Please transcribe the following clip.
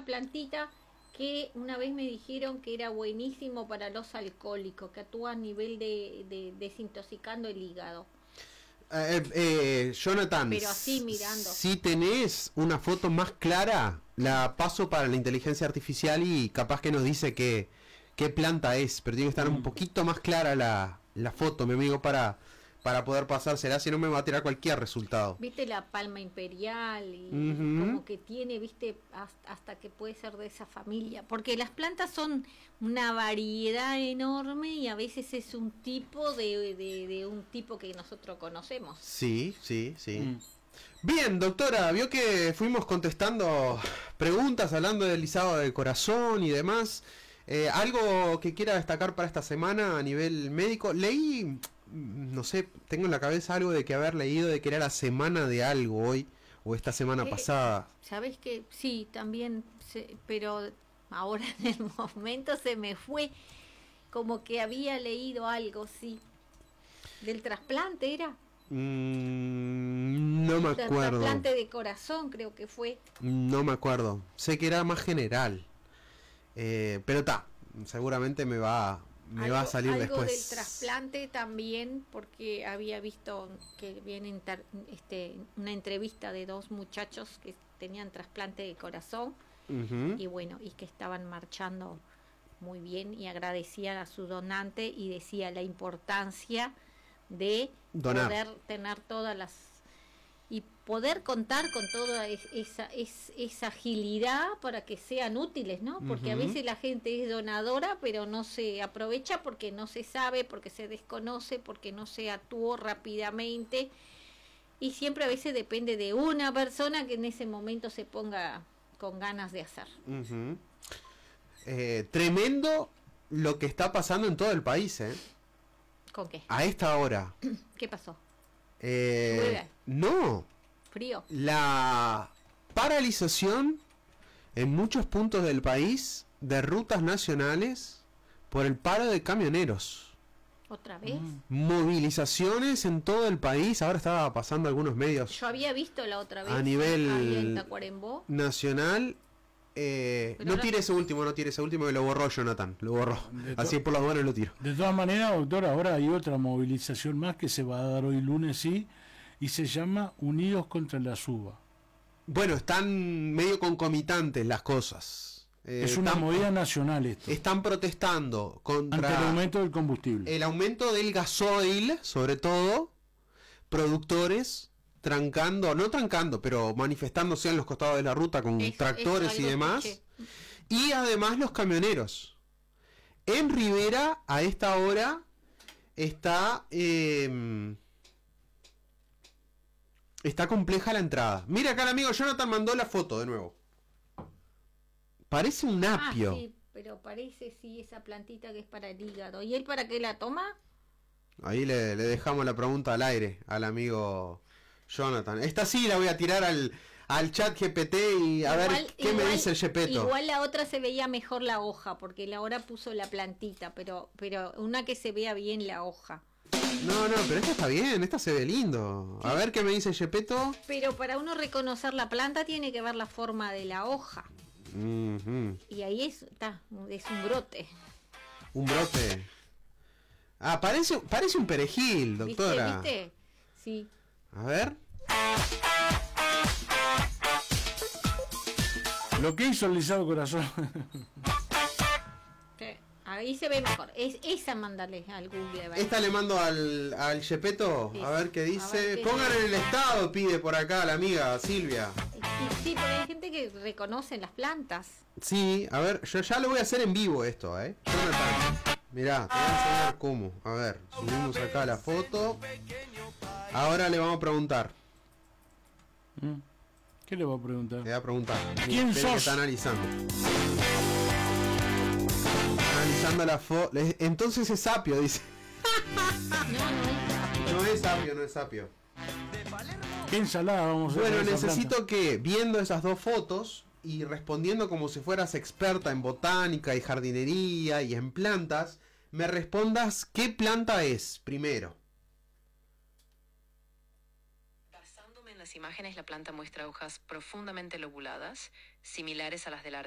plantita que una vez me dijeron que era buenísimo para los alcohólicos, que actúa a nivel de desintoxicando el hígado. Jonathan, pero así mirando. Si tenés una foto más clara, la paso para la inteligencia artificial y capaz que nos dice qué planta es, pero tiene que estar un poquito más clara la foto, mi amigo, para poder pasársela, si no me va a tirar cualquier resultado. Viste la palma imperial y como que tiene, viste, hasta que puede ser de esa familia, porque las plantas son una variedad enorme y a veces es un tipo de un tipo que nosotros conocemos. Sí. Bien, doctora, vio que fuimos contestando preguntas hablando del lisado del corazón y demás. ¿Algo que quiera destacar para esta semana a nivel médico? Leí, no sé, tengo en la cabeza algo de que haber leído de que era la semana de algo hoy, o esta semana pasada. ¿Sabés que sí, también, pero ahora en el momento se me fue, como que había leído algo, sí. ¿Del trasplante era? No me acuerdo. Trasplante de corazón creo que fue. No me acuerdo, sé que era más general. Pero seguramente me va a salir algo después. Algo del trasplante también, porque había visto que viene una entrevista de 2 muchachos que tenían trasplante de corazón y bueno, y que estaban marchando muy bien y agradecían a su donante y decía la importancia de donar, poder tener todas las y poder contar con toda esa agilidad para que sean útiles, ¿no? Porque a veces la gente es donadora, pero no se aprovecha porque no se sabe, porque se desconoce, porque no se actuó rápidamente, y siempre a veces depende de una persona que en ese momento se ponga con ganas de hacer. Tremendo lo que está pasando en todo el país, ¿eh? ¿Con qué? A esta hora. ¿Qué pasó? No. Frío. La paralización en muchos puntos del país de rutas nacionales por el paro de camioneros. ¿Otra vez? Movilizaciones en todo el país. Ahora estaba pasando algunos medios. Yo había visto la otra vez a nivel en Tacuarembó nacional. No tire ese último, que lo borró Jonathan, lo borró. Así por las buenas lo tiro. De todas maneras, doctor, ahora hay otra movilización más que se va a dar hoy lunes, sí, y se llama Unidos contra la Suba. Bueno, están medio concomitantes las cosas. Es una movida nacional esto. Están protestando contra ante el aumento del combustible. El aumento del gasoil, sobre todo, productores no trancando, pero manifestándose en los costados de la ruta con tractores y demás. Escuché. Y además los camioneros. En Rivera, a esta hora, está compleja la entrada. Mira acá el amigo Jonathan mandó la foto de nuevo. Parece un apio. Sí, pero parece esa plantita que es para el hígado. ¿Y él para qué la toma? Ahí le dejamos la pregunta al aire al amigo Jonathan. Esta sí la voy a tirar al chat GPT y a ver qué me dice el Gepetto. Igual la otra se veía mejor la hoja, porque la hora puso la plantita, pero una que se vea bien la hoja. No, pero esta está bien, esta se ve lindo. A ver qué me dice el Gepetto. Pero para uno reconocer la planta tiene que ver la forma de la hoja. Y ahí es un brote. Un brote. Parece un perejil, doctora. ¿Viste? Sí. A ver. Lo que hizo el lisado corazón. Ahí se ve mejor. Esa mándale al Google. Esta le mando al Gepetto. A ver qué dice. Pongan en el estado, pide por acá la amiga Silvia. Sí, porque hay gente que reconoce las plantas. Sí, a ver, yo ya lo voy a hacer en vivo esto, Jonathan. Mirá, te voy a enseñar cómo. A ver, subimos acá la foto. Ahora le vamos a preguntar. ¿Qué le va a preguntar? Le va a preguntar. ¿Quién sos? Que está analizando. Analizando la foto. Entonces es sapio, dice. No es sapio. ¿Qué ensalada vamos a hacer? Bueno, necesito que, viendo esas dos fotos y respondiendo como si fueras experta en botánica y jardinería y en plantas, me respondas qué planta es, primero. Basándome en las imágenes, la planta muestra hojas profundamente lobuladas, similares a las de la